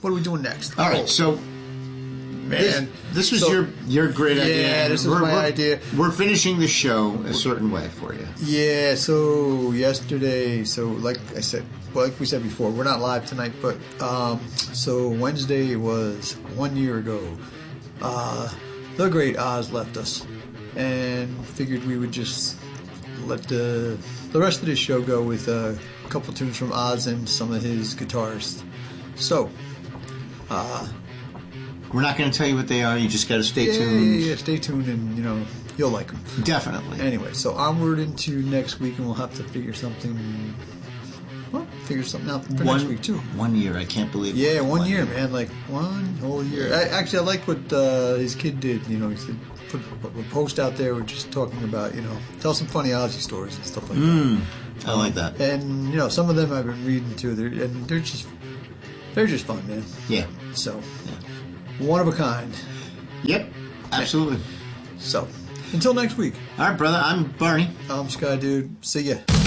What are we doing next? All right, so man, this was your great idea. Yeah, this was my idea. We're finishing the show a certain way for you. Yeah, so yesterday, like we said before, we're not live tonight, but so Wednesday was 1 year ago. The great Oz left us, and figured we would just let the rest of this show go with a couple tunes from Oz and some of his guitarists. So, we're not going to tell you what they are. You just got to stay tuned. Yeah, stay tuned, and you'll like them. Definitely. Anyway, so onward into next week, and we'll have to figure something out for next week too. 1 year, I can't believe it. Yeah, 1 year, man. Like 1 whole year. I like what his kid did. He said put a post out there. We're just talking about tell some funny Ozzy stories and stuff like that. I like that. And some of them I've been reading too. They're just fun, man. Yeah. So one of a kind. Yep. Absolutely. So until next week. All right, brother. I'm Barney. I'm Sky Dude. See ya.